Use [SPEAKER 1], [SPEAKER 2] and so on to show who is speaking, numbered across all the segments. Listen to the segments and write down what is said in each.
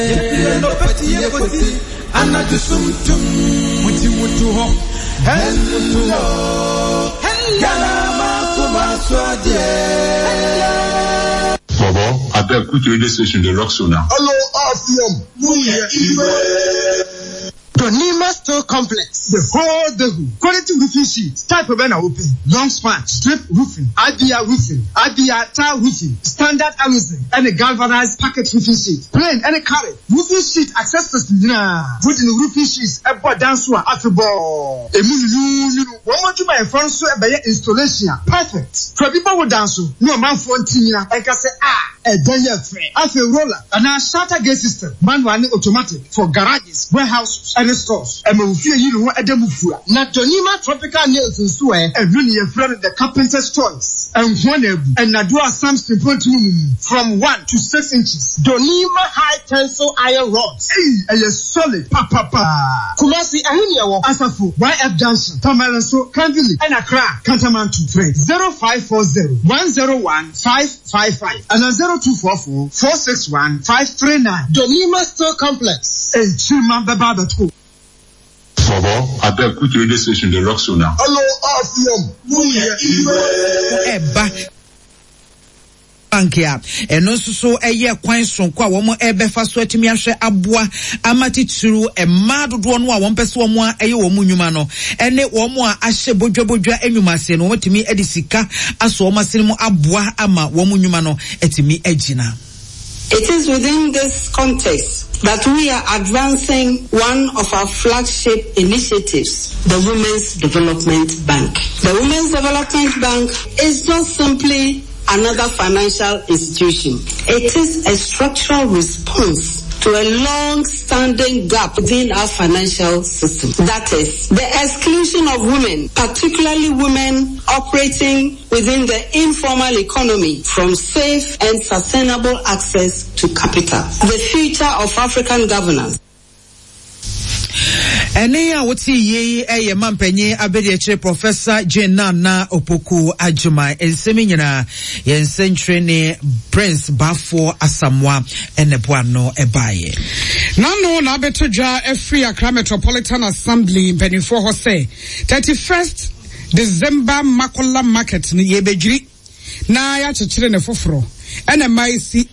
[SPEAKER 1] no pati yekoti anajusumtum mutimutuho hello galama kumaswaje.
[SPEAKER 2] Baba, I beg put radio station the rock so now.
[SPEAKER 3] Hello, RCM. Donima Store Complex. The whole Dehu. Quality roofing sheets. Type of an open. Long span. Strip roofing. IBR roofing. IBR tile roofing. Standard Amazon. And a galvanized packet roofing sheet. Plain and a carrot. Roofing sheet accessories. Wooden roofing sheets. A board dance one. After-ball. A movie. One more to my front so a installation. Perfect. For people who dance. No man for Tina. I can say, a day frame. After roller. And a shutter gate system. Manual automatic. For garages. Warehouses. And stores. And we feel you know at the Mufua. Not Donima Tropical Nails in Sue, and really a friend of the carpenter's choice. And one and Nadua Samson from 1 to 6 inches. Donima high tensile iron rods. Hey, and a solid papa. Kumasi Ahinia Asafu, YF Johnson, Tamaranso, Kandili, and Accra, Kantamantu, 0540 101 555 and 0244 461 539. Donima Store Complex. And Chima Baba Too.
[SPEAKER 2] Baba, I beg put radio station the rock so now.
[SPEAKER 3] Hello, RCM.
[SPEAKER 4] Bankia eno so eye kwan sonko a wo mo ebefa so atimi ahwe aboa amatituru ema dodo no a wo mpese wo mo eye wo mu nnwuma no ene wo mo a ahye bodwabodwa enwuma se no wotimi edi sika aso wo masene mu aboa ama wo mu nnwuma no etimi agina.
[SPEAKER 5] It is within this context that we are advancing one of our flagship initiatives, the Women's Development Bank. The Women's Development Bank is not simply another financial institution. It is a structural response to a long-standing gap within our financial system. That is, the exclusion of women, particularly women operating within the informal economy, from safe and sustainable access to capital. The future of African governance.
[SPEAKER 4] Ene a woti ye eye mampenye abedi eche Professor Jenana Opoku Ajuma ensemi nyina yensentre ne Prince Bafo Asamwa eneboano ebaye.
[SPEAKER 6] Nano na betodwa Free Accra Metropolitan Assembly mpenifo ho se 31st December Makola Market ni yebejiri na ya chechire ne foforo ene maisi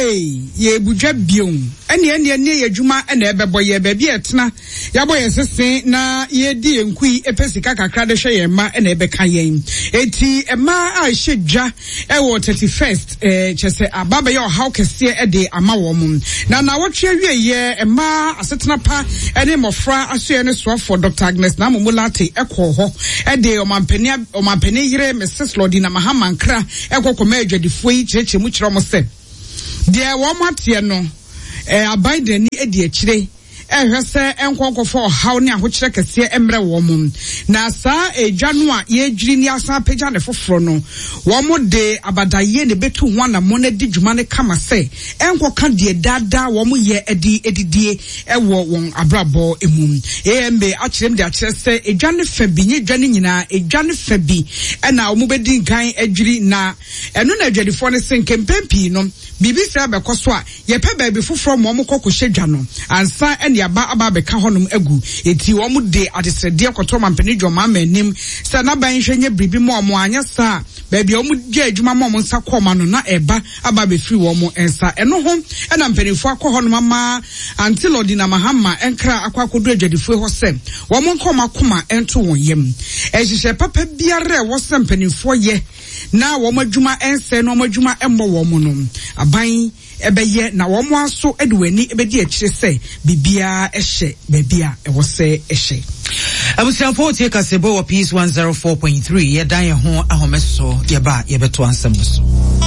[SPEAKER 6] ye budwa biom ene ye adwuma ene ebebo ye ba bi etena yabo ye sesen na ye di enkui epesika kakra de hwe ye ma ene ebeka yen eti ema a hyedwa ewo 31st chese ababa ye how kese ede ama wo mum na wotwe wie ye ema asetena pa ene mofra aso ye ne so for Dr. Agnes na momulate ekọ ho ede omampani yire Mrs. Lordina Mahamankra ekokoma adwadifo yi cheche mu kire mo se de wo matie no abide ni edi akire ehwese enkonkofo haw ne ahokyere kese emre wo mum na saa edwa no a ye dwiri ni asa pagya ne foforo no wo mo de abadaye ne betu ho na mo na di dwuma ne kama se enkoka de dada wo mo ye edidie ewo won abrabo emum embe akyerem de akyere se edwa ne fa bi nye dwa ne nyina edwa ne fa bi na wo mo bedi gan adwiri na eno na adwadifo ne se nkempempi no bibi se abekoso a ye pe ba bi foforo mo mo kokohye dwa no ansa aba beka honum egu eti wo mu de atesede koto mampani dwoma manim sa na ban hwenye bribi mo anya sa ba bia wo mu gye adwuma mo nsa koma no na eba aba be firi wo mu ensa eno ho na mpanifo akọ honum ma until Odina Mahama enkra akwakodu adwadifo ho se wo mu nkoma koma ento won yem ehihye papa biare wo se mpanifo ye na wo madwuma ense no madwuma emmo wo mu no aban ebeye na wo mo aso edwani ebedi akire se bibia ehye bebia ewo se ehye
[SPEAKER 4] abusiafo tie kasebo wa Peace 104.3 ye dan ye ho ahomeso ye ba ye beto ansem so.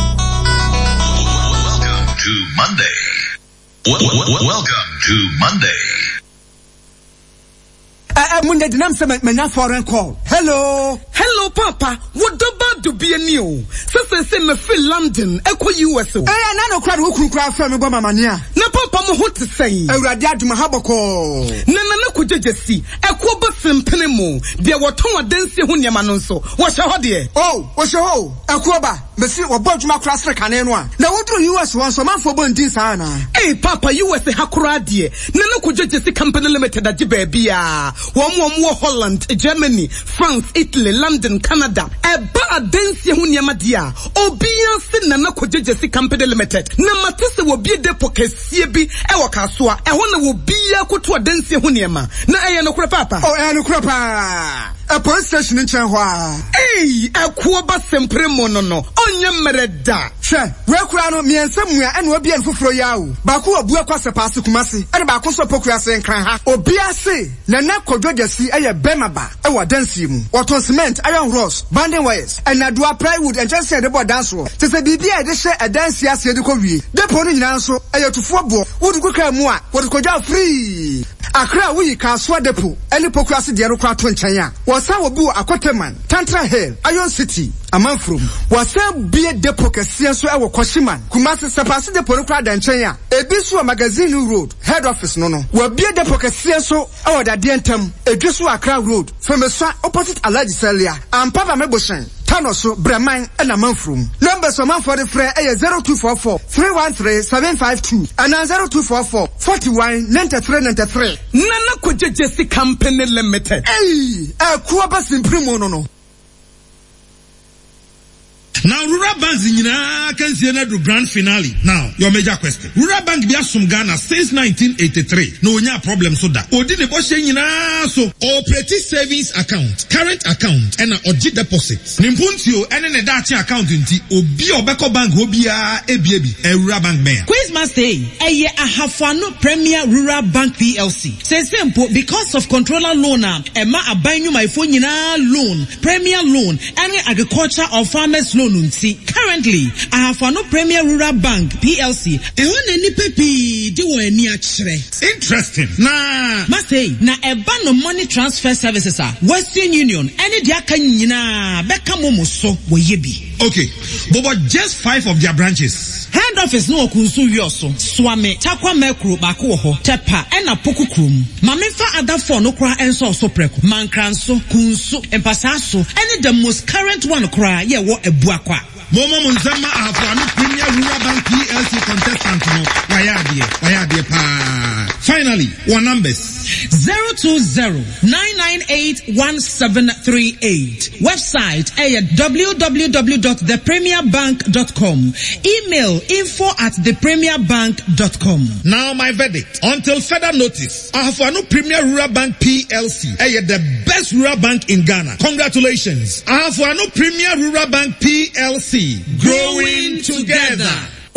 [SPEAKER 7] Welcome to Monday. Welcome to Monday.
[SPEAKER 8] Monday dinam se menya foreign call.
[SPEAKER 6] Hello, Papa. What about to be a new? Say me feel London, Echo US.
[SPEAKER 3] Nano crowd who crowd from Mamania.
[SPEAKER 6] Na Papa mo what to say?
[SPEAKER 3] Radiad Mahabako.
[SPEAKER 6] Nana could just see. Echo Basim Penemo. There were Tonga dancing Hunyamanonso. What's your dear?
[SPEAKER 3] Oh, what's your hole? Akoba, Messi or Bojma Crasser Canenwa. Now what do US want some man for Bondisana?
[SPEAKER 6] Hey, Papa, US a Hakuradi. Nana could just see Company Limited at Jibebia. One more Holland, Germany, France, Italy, London, Canada. A bar dancing Hunyamadia. Obia Sin Nana could just see Company Limited. Namatisa will be the pocket CB, Ewakaswa. I want to be a kutua dancing Hunyama. Na ayano Papa.
[SPEAKER 3] Oh, Anu Krapa. A police station in Chanhua.
[SPEAKER 6] Hey, a Kuaba Sempremo no. Onya Mereda.
[SPEAKER 3] She, where Kurano me and somewhere and will be in Fufroyao. Baku a Buakwasa Passu Kumasi, and Bakuso Pokuasa and Kranha. Obiase, Nana Kodjasi, a Bemaba, our dancing, what was meant, iron rods, banding wires, and I do a plywood and just said about dance roll. To say, Bibia, they say a dance yes, the Kovi. The pony in answer, a to football, would go come more, what could you free? Accra we can swat the pool, any Pokrasi Diarocra Twinchaya. Was our boo a Quaterman, Tantra Hill, Iron City, a man from. Was there be a depot, so our Koshiman, Kumasi Sapasi the Porocra and Chaya, a Biswa Magazine Road, head office no. Will be a depot, so our Dientum, a Jesua Accra Road, from a side opposite Alaji Celia, and Papa Meboshan. Tanoso, Breman, and a man from. Numbers of man for the Frey 0244 313 752 and 0244 41 93
[SPEAKER 6] Nana could just see Company Limited.
[SPEAKER 3] Hey, a Kuabas in Primono.
[SPEAKER 1] Now, Rural Banks in can see another grand finale. Now, your major question. Rural Bank be some Ghana since 1983. No, problem so that. Odi the boss so operating savings account, current account, and oji deposits. Nimpuntio and an dachi account inti obi obeko bank obia ebi a Rural Bank man.
[SPEAKER 4] Quizmas Day, a Hafano Premier Rural Bank PLC. Say simple because of controller loaner, Emma abainu my phone loan, Premier loan, and agriculture or farmers loan. Currently, I have no Premier Rural Bank PLC.
[SPEAKER 1] Interesting. Nah.
[SPEAKER 4] Must say, na a ban of money transfer services are Western Union. Any diakanyina beka momo so yebi.
[SPEAKER 1] Okay, but just 5 of their branches.
[SPEAKER 4] Head office no kunsu yoso. Swame takwa mekru bakuho tepa ena poku krum. Mamifa other 4 no kra enso so preko. Mankranso kunsu empasaso. Any the most current one kra ye wo ebua.
[SPEAKER 1] Momo Munzama Afrano Premier Rural Bank PLC contestant no wayadie pa. Finally, one numbers
[SPEAKER 4] 020-998-1738. Website www.thepremierbank.com. Email info@thepremierbank.com.
[SPEAKER 1] Now my verdict. Until further notice, Afrano Premier Rural Bank PLC the best rural bank in Ghana. Congratulations. Afrano Premier Rural Bank PLC. Growing together.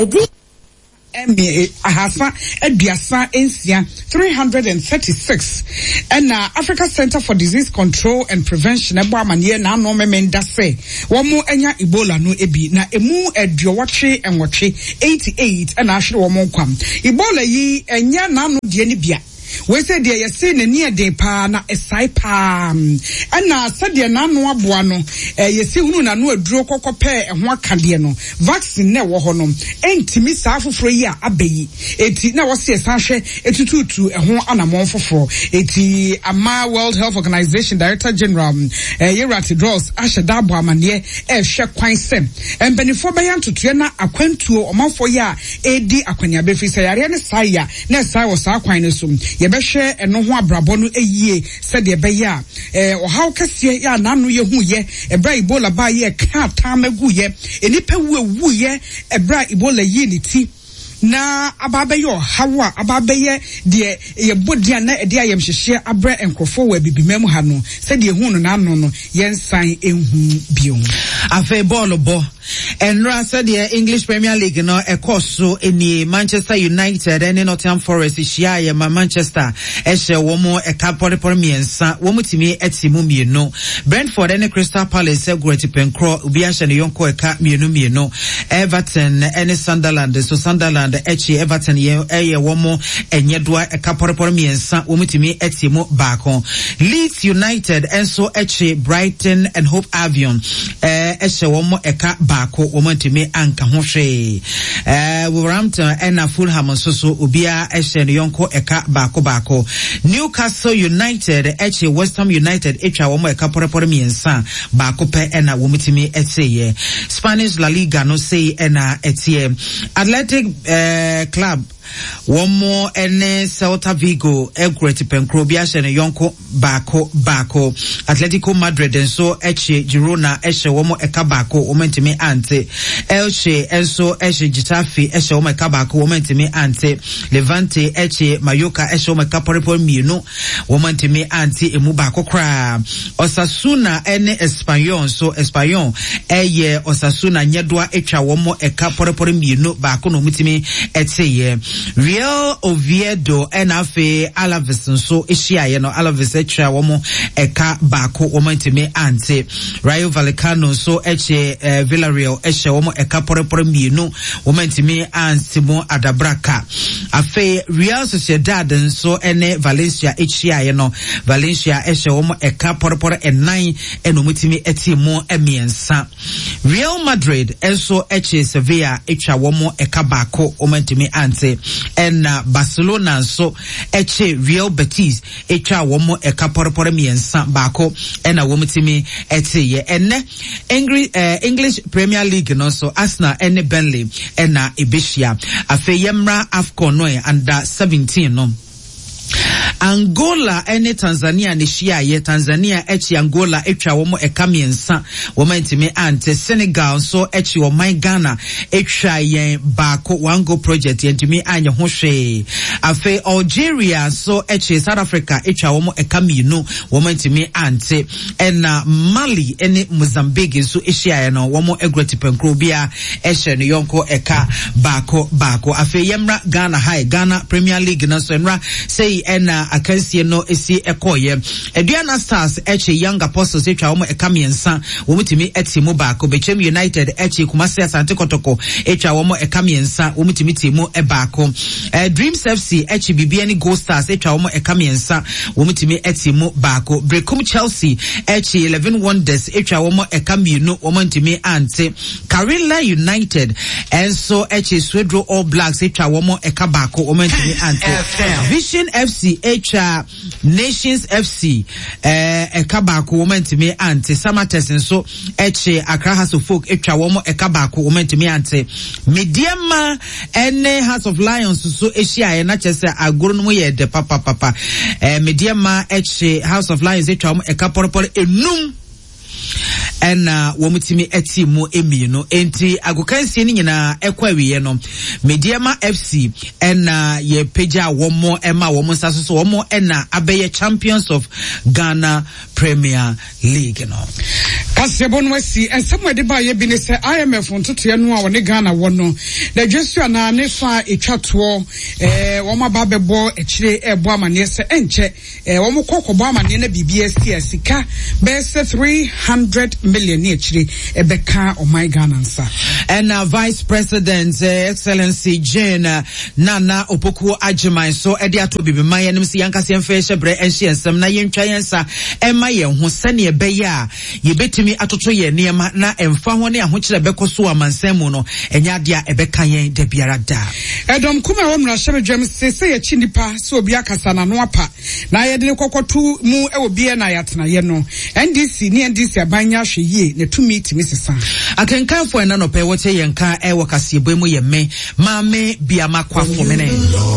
[SPEAKER 6] Ahasa Ediasa Ensia 336 and Africa Center for Disease Control and Prevention eba manye na no memenda say womo enya Ebola no ebi na emu ediowache enwoche 88 and ahwe womo kwam Ebola yi enya na no de ni bia we say there you see na near de pa na esai pa na said na no aboa no you see hunu na no aduro kokope ho aka de no vaccine na wo ho no entimi sa afoforo yi a abayi eti na wo se san hwe etututu ho anamon foforo eti ama World Health Organization Director General Yerati Dross asheda abo amane hwe kwan sem embenifo bayantoto na akwantuo omanfo yi a edi akwanya befi sayare ne saya na sai wo sa kwan ne so yebehwe eno ho abrabo no eyie said ebeya ohaw kase ya nanu ye hu ye ebra Ebola ba ye ka ta magu ye enipa wu ye ebra Ebola yi ni ti na ababeyo hawa ababeya de ye bodia na ede ayem hyehye abra enkrofo wa bibimam ha no said ye hu no na no no yensan enhu biom
[SPEAKER 4] afa ball bo Enra said the English Premier League no ekoso eni Manchester United and Nottingham Forest shia ma Manchester ehye womo ekapore miensa womo timi etimu mienu Brentford and Crystal Palace Great Penkro obi ahye ne yonko eka mienu Everton and Sunderland so Sunderland Sunderland echi Everton ye womo enyedoa ekaporepore miensa womutimi etimo baako. Leeds United enso echi Brighton and Hope Albion eche womo eka baako womutimi anka ho hwe. Wolverhampton ena Fulham nso obia eche yonko eka baako. Newcastle United echi West Ham United etwa womo ekaporepore miensa baako pe ena womutimi etseye. Spanish La Liga no say ena etie. Athletic Club one more ene Celta Vigo Elgreti Pencro biashene yonko baako. Atletico Madrid enso eche Girona eshe womo eka baako womentimi ante. Elche enso eshe Getafe eshe womo eka baako womentimi ante. Levante eche Mallorca eshe womo eka porepore mienu womentimi ante emu baako kra. Osasuna ene Espanyol so Espanyol eye Osasuna nyedwa etwa womo eka porepore mienu baako no mutimi eteye. Real Oviedo enafe Alaves nso ehia no Alaves etwa womo eka baako womentimi ante. Rayo Vallecano so eche Villarreal ehia womo eka porepore mienu womentimi ante mo adabraka. Afe Real Sociedad nso ene Valencia ehia no Valencia ehia womo eka porepore enan enomutimi etimo emiensa. Real Madrid enso eche Sevilla etwa womo eka baako womentimi ante. And Barcelona so eche Real Betis etwa womo eka porepore miensa baako ena womutimi eteye. Ene English Premier League no so Arsenal ene Burnley ena ebeshia. Afe yemra AFCON no under 17 no. Angola ene Tanzania ne shia ye Tanzania echi Angola etwa womo eka miensa womentimi ante. Senegal so echi woman Ghana etwa yen baako one goal project yentimi anya ho hwe. Afe Algeria so echi South Africa etwa womo eka mienu womentimi ante. Ena Mali ene Mozambique so eshia no womo Elgreti Pencro bia ehye no yonko eka baako. Afe yemra Ghana High Ghana Premier League no so enra say ena akansie no esi ekoye. Aduana Stars eche Young Apostles etwa womo eka miensa womutimi etimo baako. Bechem United eche Kumasi Asante Kotoko etwa womo eka miensa womutimi timo baako. Dreams FC eche Bibiani Gold Stars etwa womo eka miensa womutimi etimo baako. Brekum Chelsea eche 11 Wonders etwa womo eka mienu womutimi ante. Karela United enso eche Swedro All Blacks etwa womo eka baako womutimi ante. Vision FC echa Nations FC eka baako womentimi ante. Samates nso eche Accra House of Folk etwa womo eka baako womentimi ante. Mediama ene House of Lions so eshia na chese agoro no ye de papa. Mediama eche House of Lions etwa womo eka porpor enum ena womutimi etimu emienu enti agokansie ni nyina ekwawiye no. Mediama FC ena ye peja womo ema womo saso womo ena abeye champions of Ghana Premier League no.
[SPEAKER 6] Kasebon wasi ensemwe de ba ye bi ne se IMF ntoto ye no a woni Ghana wono na dwesu ana ne fa etwato womo ba bebo ekire ebo amane se enche womo kokobo amane na bibia sika be se 300 million ni ekire ebeka o my Ghana nsa.
[SPEAKER 4] And Vice President Excellency Jane Nana Opoku Agyeman so ede ato bibima ye nim se yankase mfa hyebre enhye ensem na yentwa yensa ema ye ho sane ebeye a yebetimi atoto ye niema na emfa ho ne ahokire bekoso amansam no enya de a ebeka yen da biara da.
[SPEAKER 6] Edom kuma wo mra hyebedwam se ye chinipa so obi akasa na no apa na ye de kokotu mu e obi e na yatena ye no NDC ni NDC abanya hwe ye ne tumi timi sesa
[SPEAKER 4] akenkanfo ena no pe wote yenka e wakasiebo mu ye me maame biama kwafo mene.